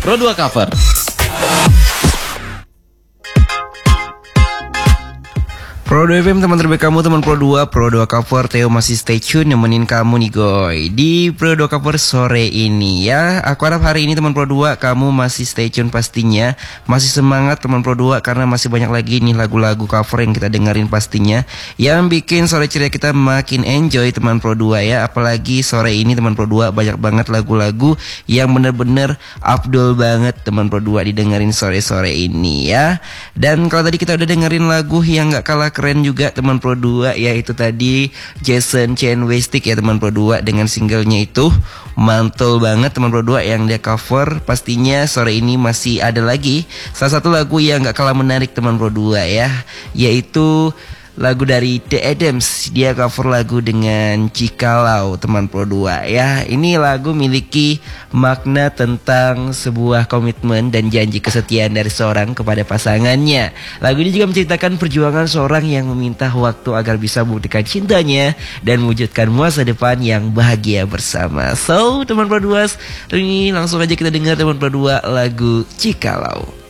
Pro 2 Cover. Pro 2 FM, teman terbaik kamu, teman Pro 2 Cover. Theo masih stay tune nemenin kamu nih goy di Pro 2 Cover sore ini ya. Aku harap hari ini teman Pro 2 kamu masih stay tune pastinya. Masih semangat teman Pro 2 karena masih banyak lagi nih lagu-lagu cover yang kita dengerin pastinya, yang bikin sore ceria kita makin enjoy teman Pro 2 ya. Apalagi sore ini teman Pro 2 banyak banget lagu-lagu yang bener-bener abdul banget teman Pro 2 didengerin sore-sore ini ya. Dan kalau tadi kita udah dengerin lagu yang gak kalah keren juga teman Pro 2, yaitu tadi Jason Chenwestik ya teman Pro 2 dengan singlenya itu mantul banget teman Pro 2 yang dia cover. Pastinya sore ini masih ada lagi salah satu lagu yang gak kalah menarik teman Pro 2 ya, yaitu lagu dari The Adams. Dia cover lagu dengan Cikalau teman Pro 2 ya. Ini lagu miliki makna tentang sebuah komitmen dan janji kesetiaan dari seorang kepada pasangannya. Lagu ini juga menceritakan perjuangan seorang yang meminta waktu agar bisa membuktikan cintanya dan mewujudkan masa depan yang bahagia bersama. So teman Pro 2, ini langsung aja kita dengar teman Pro 2 lagu Cikalau.